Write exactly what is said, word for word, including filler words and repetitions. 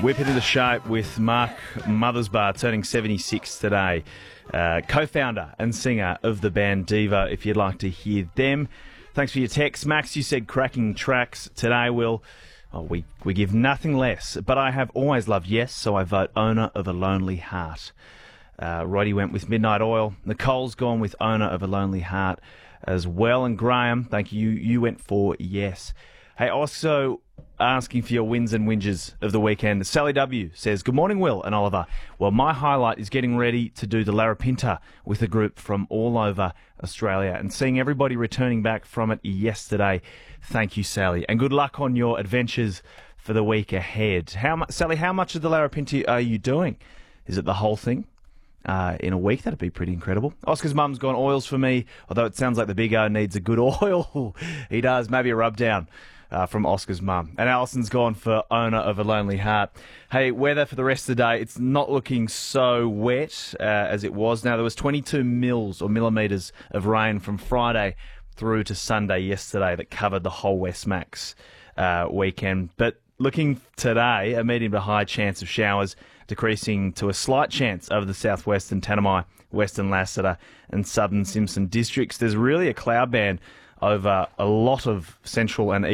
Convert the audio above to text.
Whip into the shape with Mark Mothersbaugh, turning seventy-six today. Uh, co-founder and singer of the band Diva, if you'd like to hear them. Thanks for your text. Max, you said cracking tracks today, Will. Oh, we, we give nothing less, but I have always loved Yes, so I vote Owner of a Lonely Heart. Uh, Roddy went with Midnight Oil. Nicole's gone with Owner of a Lonely Heart as well. And Graham, thank you, you went for Yes. Hey, also asking for your wins and whinges of the weekend. Sally W says, good morning, Will and Oliver. Well, my highlight is getting ready to do the Larapinta with a group from all over Australia and seeing everybody returning back from it yesterday. Thank you, Sally. And good luck on your adventures for the week ahead. How mu- Sally, how much of the Larapinta are you doing? Is it the whole thing? Uh, in a week, that'd be pretty incredible. Oscar's mum's gone oils for me, although it sounds like the big O needs a good oil. He does, maybe a rub down. Uh, from Oscar's mum. And Alison's gone for Owner of a Lonely Heart. Hey, weather for the rest of the day, it's not looking so wet uh, as it was. Now, there was twenty-two mils or millimetres of rain from Friday through to Sunday yesterday that covered the whole Westmax uh, weekend. But looking today, a medium to high chance of showers, decreasing to a slight chance over the southwestern Tanami, western Lassiter and southern Simpson districts. There's really a cloud band over a lot of central and